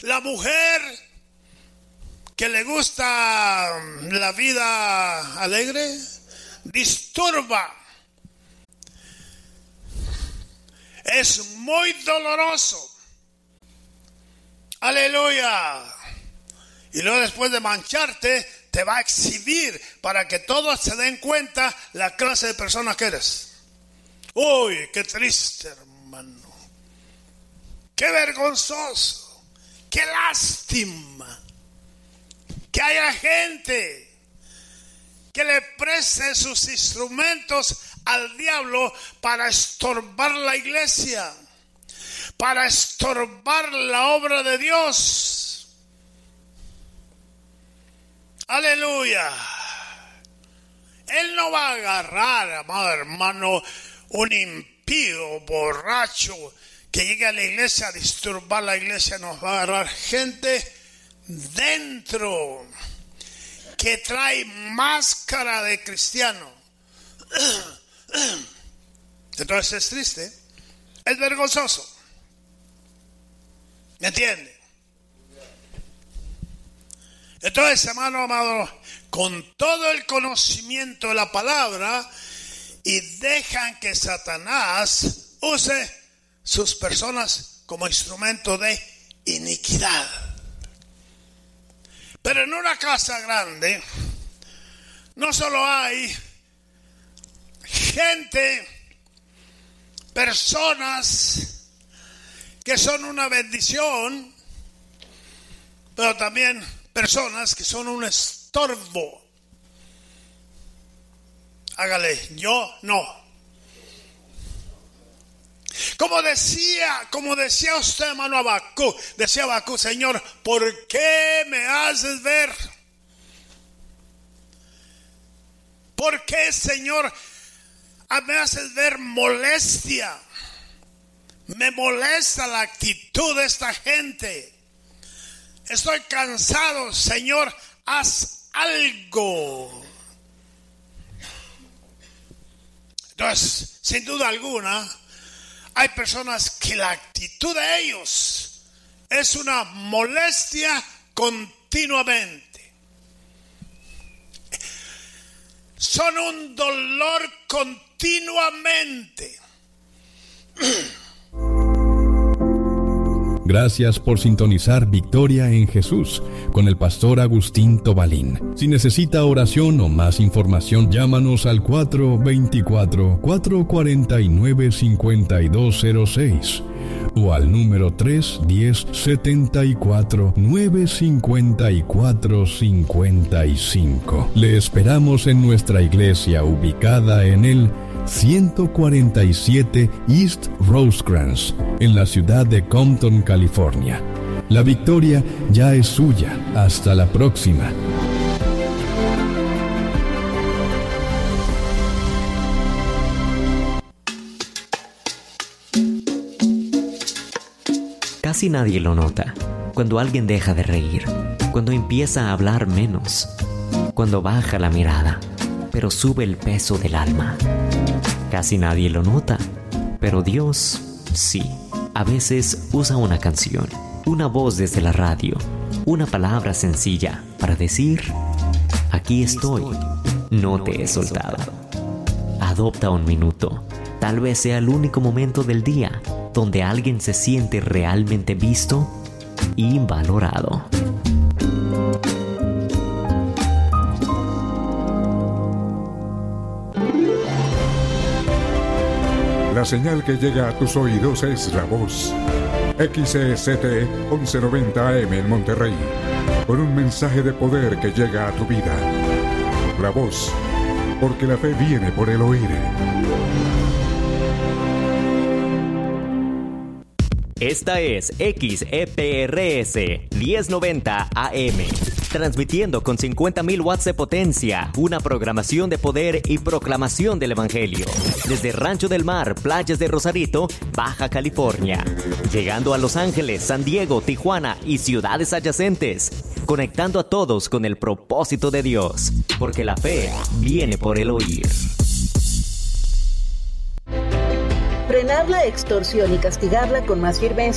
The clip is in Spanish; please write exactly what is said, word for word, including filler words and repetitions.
La mujer que le gusta la vida alegre disturba. Es muy doloroso. Aleluya. Y luego, después de mancharte, te va a exhibir para que todos se den cuenta la clase de persona que eres. Uy, qué triste, hermano. Qué vergonzoso. Qué lástima que haya gente que le preste sus instrumentos al diablo para estorbar la iglesia, para estorbar la obra de Dios. Aleluya. Él no va a agarrar, amado hermano, un impío borracho que llegue a la iglesia a disturbar la iglesia. Nos va a agarrar gente dentro que trae máscara de cristiano. Entonces es triste, es vergonzoso. ¿Me entiende? Entonces, hermano amado, con todo el conocimiento de la palabra, y dejan que Satanás use sus personas como instrumento de iniquidad. Pero en una casa grande no solo hay gente, personas que son una bendición, pero también personas que son un estorbo. Hágale, yo no. Como decía, como decía usted, hermano Habacuc, decía Habacuc: Señor, ¿por qué me haces ver? ¿Por qué, Señor, me haces ver molestia? Me molesta la actitud de esta gente. Estoy cansado, Señor, haz algo. Entonces, sin duda alguna, hay personas que la actitud de ellos es una molestia continuamente. Son un dolor continuamente. Gracias por sintonizar Victoria en Jesús con el pastor Agustín Tobalín. Si necesita oración o más información, llámanos al cuatro dos cuatro, cuatro cuatro nueve, cinco dos cero seis o al número tres uno cero, siete cuatro, nueve cinco cuatro cinco cinco. Le esperamos en nuestra iglesia ubicada en el ciento cuarenta y siete East Rosecrans, en la ciudad de Compton, California. La victoria ya es suya. Hasta la próxima. Casi nadie lo nota. Cuando alguien deja de reír, cuando empieza a hablar menos, cuando baja la mirada, pero sube el peso del alma. Casi nadie lo nota, pero Dios sí. A veces usa una canción, una voz desde la radio, una palabra sencilla para decir: aquí estoy, no te he soltado. Adopta un minuto. Tal vez sea el único momento del día donde alguien se siente realmente visto y valorado. La señal que llega a tus oídos es La Voz. X E C T once noventa A M en Monterrey. Con un mensaje de poder que llega a tu vida. La Voz, porque la fe viene por el oír. Esta es X E P R S diez noventa A M, transmitiendo con cincuenta mil watts de potencia, una programación de poder y proclamación del Evangelio. Desde Rancho del Mar, playas de Rosarito, Baja California. Llegando a Los Ángeles, San Diego, Tijuana y ciudades adyacentes. Conectando a todos con el propósito de Dios. Porque la fe viene por el oír. Frenar la extorsión y castigarla con más firmeza